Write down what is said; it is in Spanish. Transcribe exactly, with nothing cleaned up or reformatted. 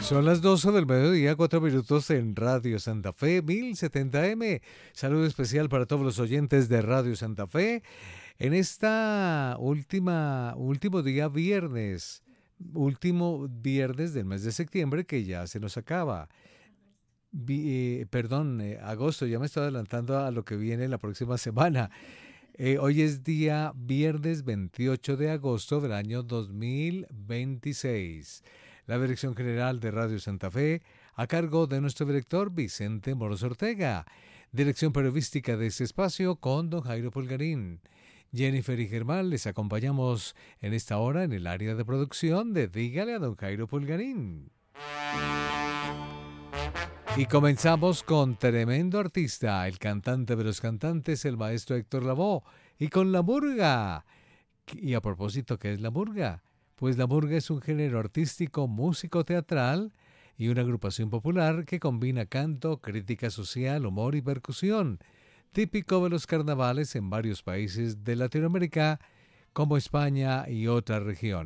Son las doce del mediodía, cuatro minutos en Radio Santa Fe, mil setenta eme. Saludo especial para todos los oyentes de Radio Santa Fe. En esta última, último día viernes, último viernes del mes de septiembre que ya se nos acaba. Vi- eh, perdón, eh, agosto, ya me estoy adelantando a lo que viene la próxima semana. Eh, hoy es día viernes veintiocho de agosto del año dos mil veintiséis. La dirección general de Radio Santa Fe a cargo de nuestro director Vicente Moros Ortega. Dirección periodística de este espacio con don Jairo Pulgarín. Jennifer y Germán les acompañamos en esta hora en el área de producción de Dígale a don Jairo Pulgarín. Y comenzamos con tremendo artista, el cantante de los cantantes, el maestro Héctor Lavoe, y con la murga. Y a propósito, ¿qué es la murga? Pues la murga es un género artístico, músico teatral y una agrupación popular que combina canto, crítica social, humor y percusión, típico de los carnavales en varios países de Latinoamérica, como España y otras regiones.